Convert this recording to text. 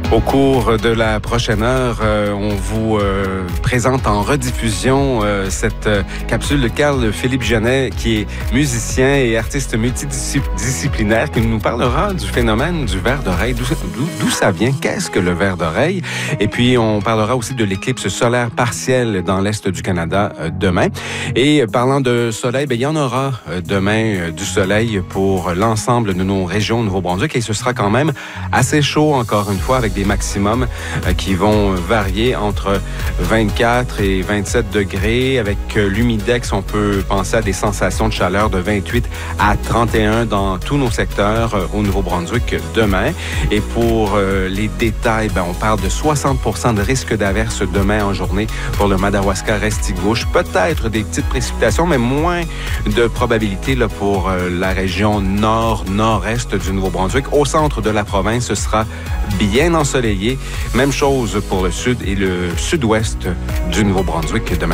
Au cours de la prochaine heure, on vous présente en rediffusion cette capsule de Carl-Philippe Genet, qui est musicien et artiste multidisciplinaire, qui nous parlera du phénomène du ver d'oreille, d'où ça vient, qu'est-ce que le ver d'oreille. Et puis, on parlera aussi de l'éclipse solaire partielle dans l'Est du Canada demain. Et parlant de soleil, il y en aura demain du soleil pour l'ensemble de nos régions au Nouveau-Brunswick, et ce sera quand même assez chaud, encore une fois, avec des maximums qui vont varier entre 24 et 27 degrés. Avec l'humidex, on peut penser à des sensations de chaleur de 28 à 31 dans tous nos secteurs au Nouveau-Brunswick demain. Et pour les détails, on parle de 60% de risque d'averse demain en journée pour le Madawaska-Restigouche. Peut-être des petites précipitations, mais moins de probabilité là, pour la région nord-nord-est du Nouveau-Brunswick. Au centre de la province, ce sera bien ensoleillé. Même chose pour le sud et le sud-ouest du Nouveau-Brunswick demain.